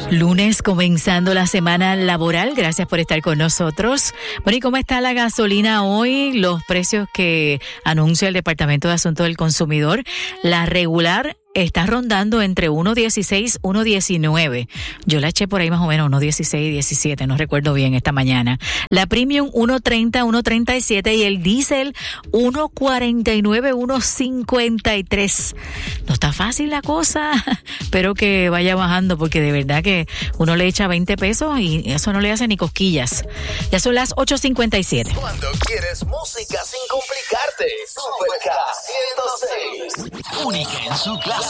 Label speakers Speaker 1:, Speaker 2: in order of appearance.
Speaker 1: Lunes comenzando la semana laboral. Gracias por estar con nosotros. Bueno, ¿y cómo está la gasolina hoy? Los precios que anuncia el Departamento de Asuntos del Consumidor. La regular está rondando entre 1.16, 1.19. Yo la eché por ahí más o menos 1.16, 17, no recuerdo bien esta mañana. La premium 1.30, 1.37 y el diésel 1.49, 1.53. No está fácil la cosa. Espero que vaya bajando porque de verdad que uno le echa 20 pesos y eso no le hace ni cosquillas. Ya son las 8:57.
Speaker 2: Cuando quieres música sin complicarte, Super K 106. Única en su clase.